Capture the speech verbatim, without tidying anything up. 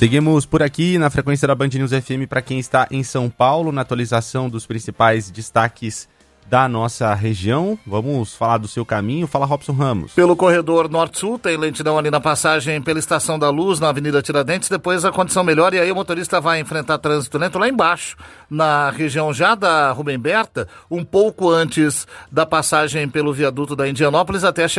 Seguimos por aqui na frequência da Band News F M para quem está em São Paulo, na atualização dos principais destaques da nossa região. Vamos falar do seu caminho. Fala, Robson Ramos. Pelo corredor norte-sul, tem lentidão ali na passagem pela Estação da Luz, na Avenida Tiradentes. Depois a condição melhora e aí o motorista vai enfrentar trânsito lento lá embaixo, na região já da Rubem Berta, um pouco antes da passagem pelo viaduto da Indianópolis até a